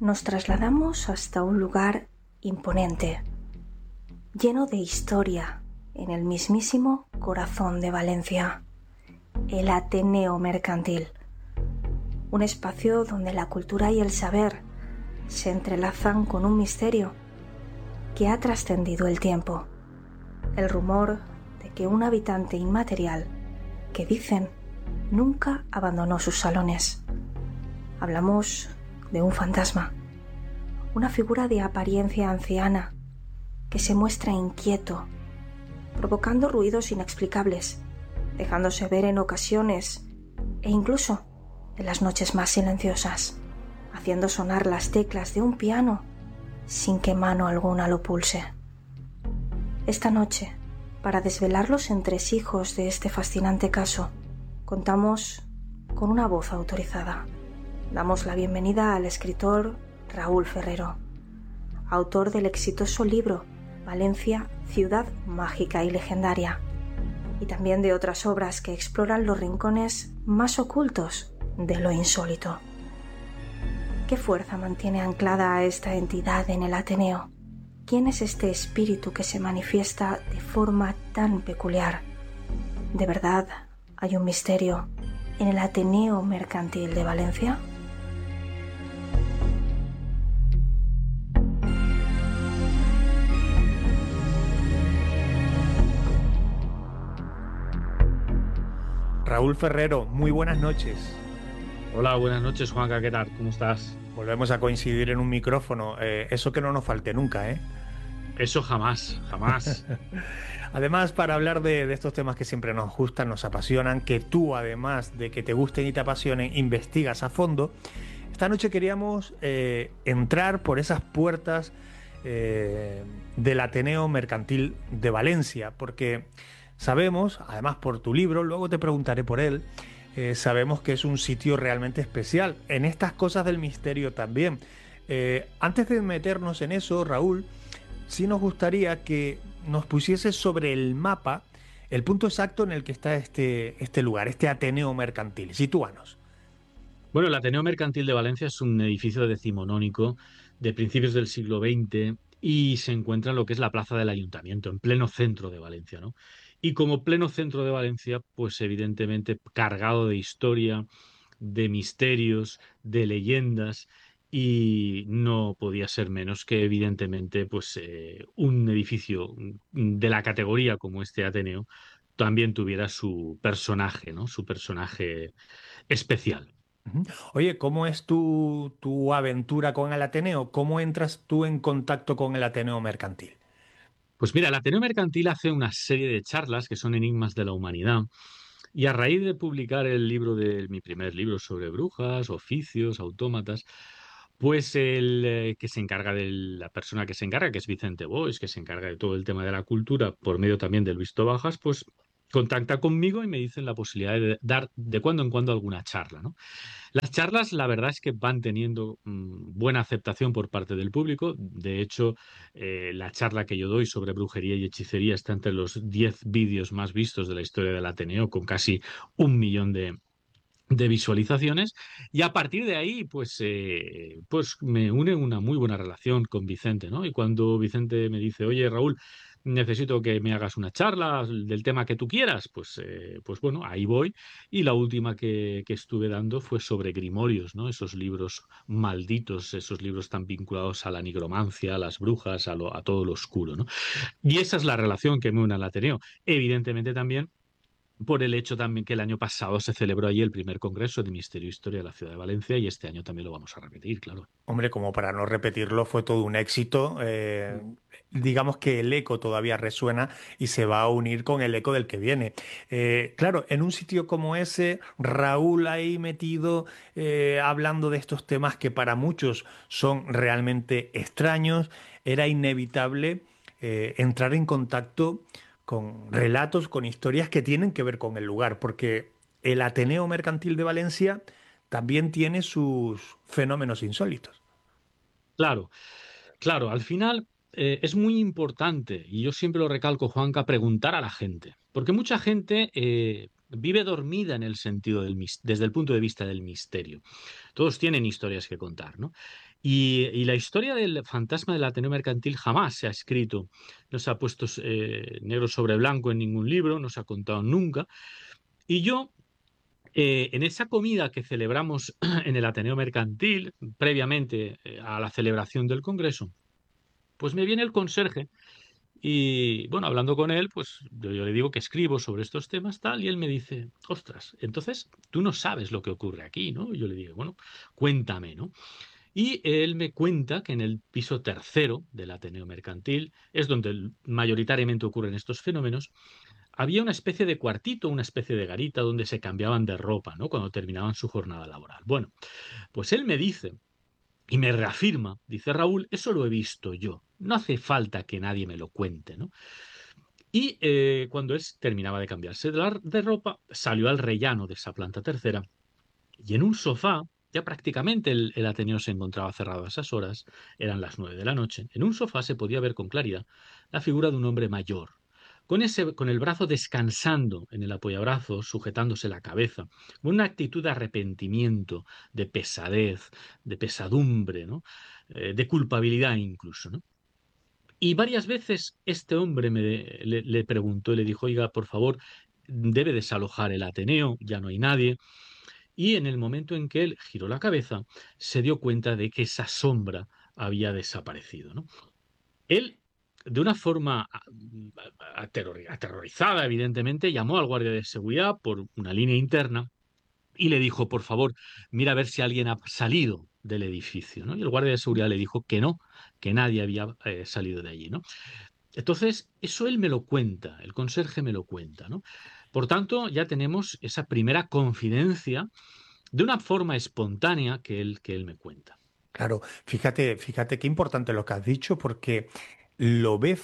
nos trasladamos hasta un lugar imponente, lleno de historia, en el mismísimo corazón de Valencia, el Ateneo Mercantil, un espacio donde la cultura y el saber se entrelazan con un misterio que ha trascendido el tiempo, el rumor de que un habitante inmaterial, que dicen nunca abandonó sus salones. Hablamos de un fantasma, una figura de apariencia anciana que se muestra inquieto, provocando ruidos inexplicables, dejándose ver en ocasiones e incluso en las noches más silenciosas, haciendo sonar las teclas de un piano sin que mano alguna lo pulse. Esta noche, para desvelar los entresijos de este fascinante caso, contamos con una voz autorizada. Damos la bienvenida al escritor Raúl Ferrero, autor del exitoso libro Valencia, ciudad mágica y legendaria, y también de otras obras que exploran los rincones más ocultos de lo insólito. ¿Qué fuerza mantiene anclada a esta entidad en el Ateneo? ¿Quién es este espíritu que se manifiesta de forma tan peculiar? ¿De verdad hay un misterio en el Ateneo Mercantil de Valencia? Raúl Ferrero, muy buenas noches. Hola, buenas noches, Juanca, ¿qué tal? ¿Cómo estás? Volvemos a coincidir en un micrófono. Eso que no nos falte nunca, ¿eh? Eso jamás, jamás. Además, para hablar de estos temas que siempre nos gustan, nos apasionan, que tú, además de que te gusten y te apasionen, investigas a fondo, esta noche queríamos entrar por esas puertas del Ateneo Mercantil de Valencia, porque sabemos, además por tu libro, luego te preguntaré por él, sabemos que es un sitio realmente especial. En estas cosas del misterio también. Antes de meternos en eso, Raúl, sí nos gustaría que nos pusieses sobre el mapa el punto exacto en el que está este lugar, este Ateneo Mercantil. Sitúanos. Bueno, el Ateneo Mercantil de Valencia es un edificio decimonónico de principios del siglo XX y se encuentra en lo que es la plaza del Ayuntamiento, en pleno centro de Valencia, ¿no? Y como pleno centro de Valencia, pues evidentemente cargado de historia, de misterios, de leyendas, y no podía ser menos que evidentemente pues un edificio de la categoría como este Ateneo también tuviera su personaje, ¿no? Su personaje especial. Ujú. Oye, ¿cómo es tu aventura con el Ateneo? ¿Cómo entras tú en contacto con el Ateneo Mercantil? Pues mira, el Ateneo Mercantil hace una serie de charlas que son enigmas de la humanidad. Y a raíz de publicar el libro de mi primer libro sobre brujas, oficios, autómatas, pues el que se encarga de la persona que se encarga, que es Vicente Boix, que se encarga de todo el tema de la cultura, por medio también de Luis Tobajas, pues contacta conmigo y me dicen la posibilidad de dar de cuando en cuando alguna charla, ¿no? Las charlas, la verdad es que van teniendo buena aceptación por parte del público. De hecho, la charla que yo doy sobre brujería y hechicería está entre los 10 vídeos más vistos de la historia del Ateneo, con casi 1 millón de visualizaciones. Y a partir de ahí, pues me une una muy buena relación con Vicente, ¿no? Y cuando Vicente me dice, oye, Raúl, necesito que me hagas una charla del tema que tú quieras, pues bueno, ahí voy. Y la última que estuve dando fue sobre grimorios, ¿no? Esos libros malditos, esos libros tan vinculados a la nigromancia, a las brujas, a todo lo oscuro, ¿no? Y esa es la relación que me une al Ateneo. Evidentemente también por el hecho también que el año pasado se celebró allí el primer congreso de Misterio e Historia de la ciudad de Valencia y este año también lo vamos a repetir, claro. Hombre, como para no repetirlo, fue todo un éxito. Digamos que el eco todavía resuena y se va a unir con el eco del que viene. Claro, en un sitio como ese, Raúl ahí metido, hablando de estos temas que para muchos son realmente extraños, era inevitable entrar en contacto con relatos, con historias que tienen que ver con el lugar, porque el Ateneo Mercantil de Valencia también tiene sus fenómenos insólitos. Claro, claro, al final es muy importante, y yo siempre lo recalco, Juanca, preguntar a la gente, porque mucha gente vive dormida en el sentido desde el punto de vista del misterio. Todos tienen historias que contar, ¿no? Y la historia del fantasma del Ateneo Mercantil jamás se ha escrito, no se ha puesto negro sobre blanco en ningún libro, no se ha contado nunca. Y yo, en esa comida que celebramos en el Ateneo Mercantil, previamente a la celebración del Congreso, pues me viene el conserje y, bueno, hablando con él, pues yo le digo que escribo sobre estos temas, tal, y él me dice, ostras, entonces tú no sabes lo que ocurre aquí, ¿no? Y yo le digo, bueno, cuéntame, ¿no? Y él me cuenta que en el piso tercero del Ateneo Mercantil, es donde mayoritariamente ocurren estos fenómenos, había una especie de cuartito, una especie de garita donde se cambiaban de ropa, ¿no? Cuando terminaban su jornada laboral. Bueno, pues él me dice y me reafirma, dice Raúl, eso lo he visto yo. No hace falta que nadie me lo cuente, ¿no? Y cuando él terminaba de cambiarse de ropa, salió al rellano de esa planta tercera y en un sofá, ya prácticamente el Ateneo se encontraba cerrado a esas horas, eran las 9 de la noche, en un sofá se podía ver con claridad la figura de un hombre mayor, con el brazo descansando en el apoyabrazo, sujetándose la cabeza, con una actitud de arrepentimiento, de pesadez, de pesadumbre, ¿no? De culpabilidad incluso, ¿no? Y varias veces este hombre le preguntó, le dijo, oiga, por favor, debe desalojar el Ateneo, ya no hay nadie. Y en el momento en que él giró la cabeza, se dio cuenta de que esa sombra había desaparecido, ¿no? Él, de una forma aterrorizada, evidentemente, llamó al guardia de seguridad por una línea interna y le dijo, por favor, mira a ver si alguien ha salido del edificio, ¿no? Y el guardia de seguridad le dijo que no, que nadie había salido de allí, ¿no? Entonces, eso él me lo cuenta, el conserje me lo cuenta, ¿no? Por tanto, ya tenemos esa primera confidencia de una forma espontánea que él me cuenta. Claro, fíjate qué importante lo que has dicho, porque lo ve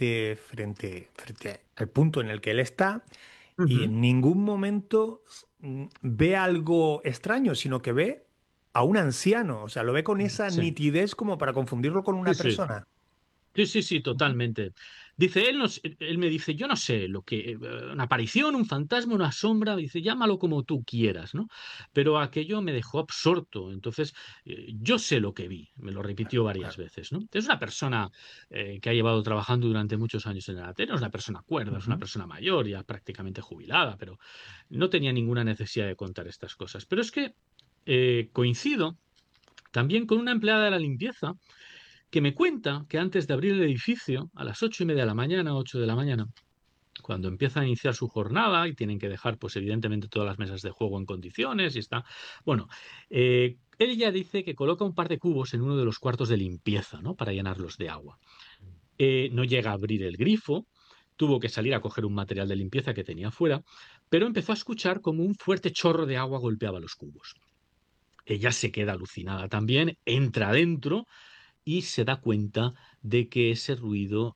frente al punto en el que él está y Ujú. en ningún momento ve algo extraño, sino que ve a un anciano, o sea, lo ve con esa Sí, nitidez como para confundirlo con sí, una sí. persona. Sí, sí, sí, Ujú. totalmente. Dice, él, él me dice, yo no sé, una aparición, un fantasma, una sombra, dice, llámalo como tú quieras, ¿no? Pero aquello me dejó absorto. Entonces, yo sé lo que vi, me lo repitió varias Claro. veces, ¿no? Es una persona que ha llevado trabajando durante muchos años en el Ateneo, es una persona cuerda, es una Ujú. persona mayor, ya prácticamente jubilada, pero no tenía ninguna necesidad de contar estas cosas. Pero es que coincido también con una empleada de la limpieza que me cuenta que antes de abrir el edificio, a las 8:30 de la mañana, 8 de la mañana, cuando empieza a iniciar su jornada y tienen que dejar, pues evidentemente, todas las mesas de juego en condiciones y está. Bueno, ella dice que coloca un par de cubos en uno de los cuartos de limpieza, ¿no? Para llenarlos de agua. No llega a abrir el grifo, tuvo que salir a coger un material de limpieza que tenía fuera, pero empezó a escuchar como un fuerte chorro de agua golpeaba los cubos. Ella se queda alucinada también, entra adentro y se da cuenta de que ese ruido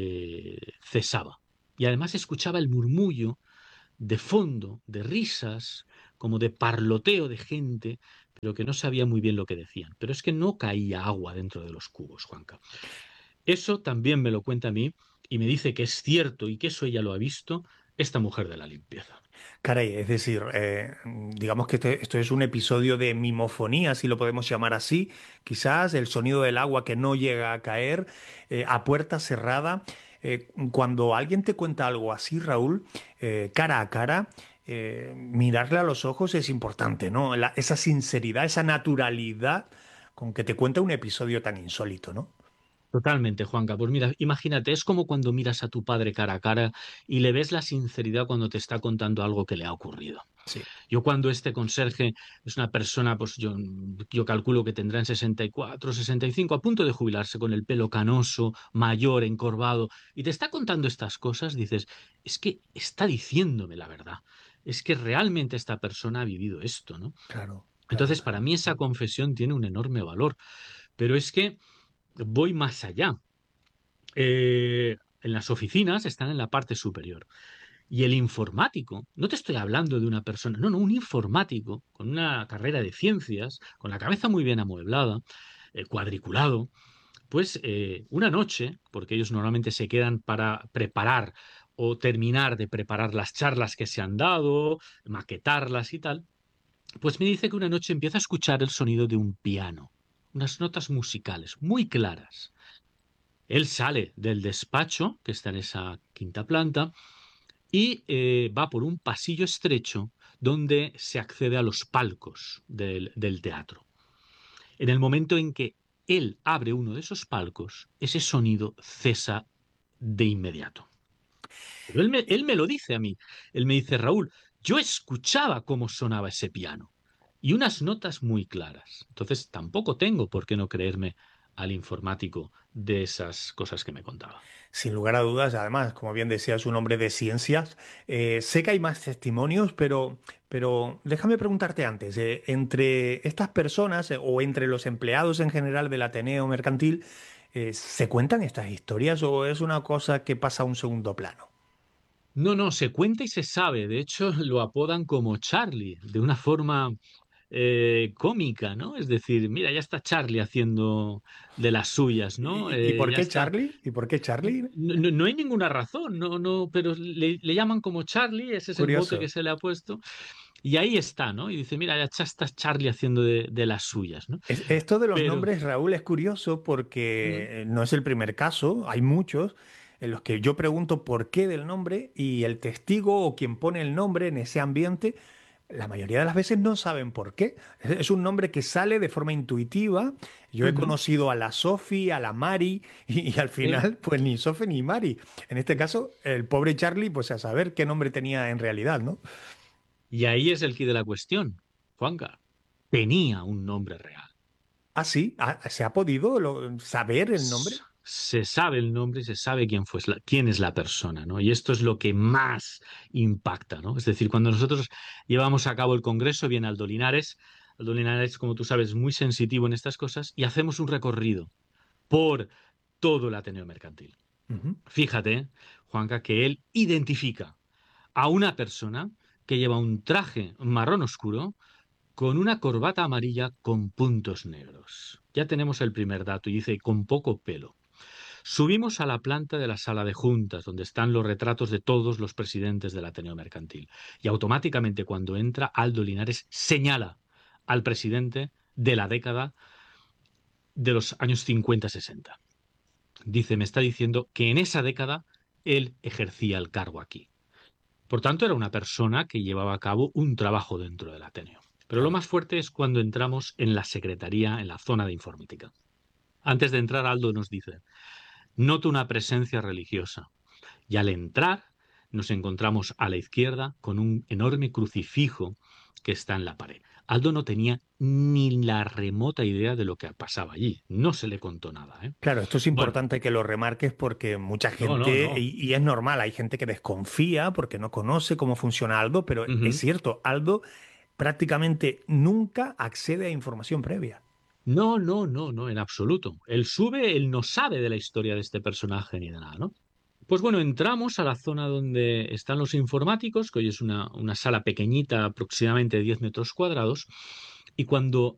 cesaba. Y además escuchaba el murmullo de fondo, de risas, como de parloteo de gente, pero que no sabía muy bien lo que decían. Pero es que no caía agua dentro de los cubos, Juanca. Eso también me lo cuenta a mí y me dice que es cierto y que eso ella lo ha visto, esta mujer de la limpieza. Caray, es decir, digamos que esto es un episodio de mimofonía, si lo podemos llamar así, quizás el sonido del agua que no llega a caer a puerta cerrada. Cuando alguien te cuenta algo así, Raúl, cara a cara, mirarle a los ojos es importante, ¿no? Esa sinceridad, esa naturalidad con que te cuenta un episodio tan insólito, ¿no? Totalmente, Juanca. Pues mira, imagínate, es como cuando miras a tu padre cara a cara y le ves la sinceridad cuando te está contando algo que le ha ocurrido. Sí. Yo cuando este conserje es una persona, pues yo calculo que tendrá en 64, 65, a punto de jubilarse, con el pelo canoso, mayor, encorvado, y te está contando estas cosas, dices, es que está diciéndome la verdad. Es que realmente esta persona ha vivido esto, ¿no? Claro, claro, Entonces, claro. para mí esa confesión tiene un enorme valor, pero es que voy más allá. En las oficinas están en la parte superior. Y el informático, no te estoy hablando de una persona, no, no, un informático con una carrera de ciencias, con la cabeza muy bien amueblada, cuadriculado, pues una noche, porque ellos normalmente se quedan para preparar o terminar de preparar las charlas que se han dado, maquetarlas y tal, pues me dice que una noche empieza a escuchar el sonido de un piano, unas notas musicales muy claras. Él sale del despacho, que está en esa quinta planta, y va por un pasillo estrecho donde se accede a los palcos del teatro. En el momento en que él abre uno de esos palcos, ese sonido cesa de inmediato. Pero él me lo dice a mí. Él me dice, Raúl, yo escuchaba cómo sonaba ese piano y unas notas muy claras. Entonces tampoco tengo por qué no creerme al informático de esas cosas que me contaba. Sin lugar a dudas, además, como bien decías, un hombre de ciencias. Sé que hay más testimonios, pero déjame preguntarte antes, entre estas personas o entre los empleados en general del Ateneo Mercantil, ¿se cuentan estas historias o es una cosa que pasa a un segundo plano? No, no, se cuenta y se sabe. De hecho, lo apodan como Charlie, de una forma cómica, ¿no? Es decir, mira, ya está Charlie haciendo de las suyas, ¿no? ¿Y por Ya qué está. Charlie? ¿Y por qué Charlie? No, no hay ninguna razón, no, no, pero le llaman como Charlie, ese es el mote que Curioso. se le ha puesto, y ahí está, ¿no? Y dice, mira, ya está Charlie haciendo de las suyas, ¿no? Esto de los Pero, nombres, Raúl, es curioso mm, porque no es el primer caso, hay muchos en los que yo pregunto por qué del nombre y el testigo o quien pone el nombre en ese ambiente, la mayoría de las veces no saben por qué. Es un nombre que sale de forma intuitiva. Yo he ujú, conocido a la Sofi, a la Mari y al sí. final, pues ni Sofi ni Mari. En este caso, el pobre Charlie, pues a saber qué nombre tenía en realidad, ¿no? Y ahí es el quid de la cuestión, Juanca, tenía un nombre real. Ah, sí, ¿se ha podido saber el nombre? Se sabe el nombre y se sabe quién es la persona, ¿no? Y esto es lo que más impacta, ¿no? Es decir, cuando nosotros llevamos a cabo el congreso, viene Aldo Linares, como tú sabes, es muy sensitivo en estas cosas, y hacemos un recorrido por todo el Ateneo Mercantil. Ujú. Fíjate, Juanca, que él identifica a una persona que lleva un traje marrón oscuro con una corbata amarilla con puntos negros. Ya tenemos el primer dato y dice con poco pelo. Subimos a la planta de la sala de juntas, donde están los retratos de todos los presidentes del Ateneo Mercantil. Y automáticamente cuando entra, Aldo Linares señala al presidente de la década de los años 50-60. Dice, me está diciendo que en esa década él ejercía el cargo aquí. Por tanto, era una persona que llevaba a cabo un trabajo dentro del Ateneo. Pero lo Claro. más fuerte es cuando entramos en la secretaría, en la zona de informática. Antes de entrar, Aldo nos dice, noto una presencia religiosa. Y al entrar nos encontramos a la izquierda con un enorme crucifijo que está en la pared. Aldo no tenía ni la remota idea de lo que pasaba allí. No se le contó nada, ¿eh? Claro, esto es Bueno, importante que lo remarques porque mucha no, no, gente, no. y es normal, hay gente que desconfía porque no conoce cómo funciona Aldo, pero es Ujú. cierto, Aldo prácticamente nunca accede a información previa. No, no, no, no, en absoluto. Él sube, él no sabe de la historia de este personaje ni de nada, ¿no? Pues bueno, entramos a la zona donde están los informáticos, que hoy es una sala pequeñita, aproximadamente de 10 metros cuadrados, y cuando